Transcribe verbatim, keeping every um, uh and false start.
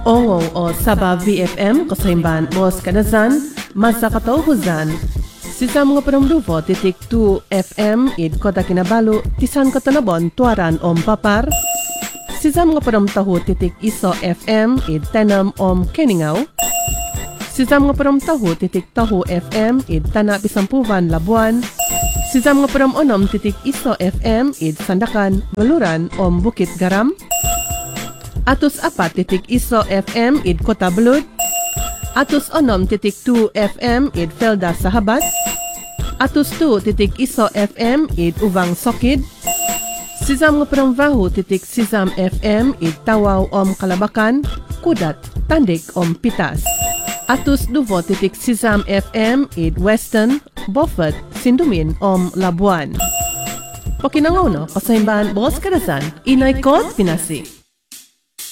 Ongo o Sabah V F M kasaimban Bos Kadazan, Masa Katauhuzan. Sisa mga panumduvo titik two F M id Kota Kinabalu, Tisan Katanabon, Tuaran om Papar. Sisa mga panumtahu titik Iso F M id Tenam om Keningaw. Sisa mga panumtahu titik Tahu F M id Tana Pisampuvan, Labuan. Sisa mga panumonom titik Iso F M id Sandakan, Baluran om Bukit Garam. Atus apat titik Iso F M id Kota Belud. Atus onom titik two F M id Felda Sahabat. Atus two titik Iso F M id Uvang Sokid. Sisam nga Paramvahu titik Sisam F M id Tawaw om Kalabakan, Kudat, Tandik om Pitas. Atus duvo titik Sisam F M id Western, Beaufort, Sindumin om Labuan. Pakinangaw no, kasaimban Bos Kadazan, Inay Kot Pinasi.